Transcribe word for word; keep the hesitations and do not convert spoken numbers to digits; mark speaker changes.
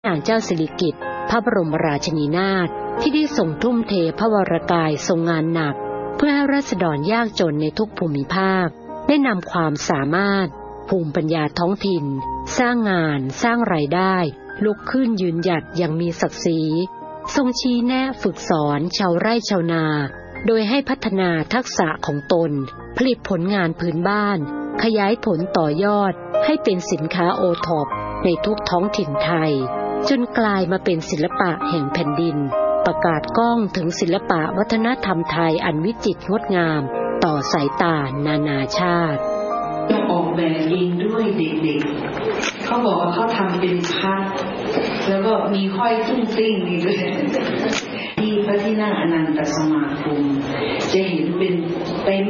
Speaker 1: นางเจ้าสิริกิติ์พระบรมราชินีนาถที่ได้ทรงทุ่มเทพระวรกายทรงงานหนักเพื่อให้ราษฎรยากจนในทุกภูมิภาคได้นำความสามารถภูมิปัญญาท้องถิ่นสร้างงานสร้างรายได้ลุกขึ้นยืนหยัดอย่างมีศักดิ์ศรีทรงชี้แนะฝึกสอนชาวไร่ชาวนาโดยให้พัฒนาทักษะของตนผลิตผลงานพื้นบ้านขยายผลต่อยอดให้เป็นสินค้าโอท็อปในทุกท้องถิ่นไทยจนกลายมาเป็นศิลปะแห่งแผ่นดินประกาศก้องถึงศิลปะวัฒนธรรมไทยอันวิจิตรงดงามต่อสายตานานาชาติ
Speaker 2: ออกแบบเองด้วยเด็กๆเขาบอกว่าเขาทำเป็นพัดแล้วก็มีห้อยตุ้งติ้งนี่ด้วยที่พระที่นั่งอนันตสมาคมจะเห็นเป็นเต็ม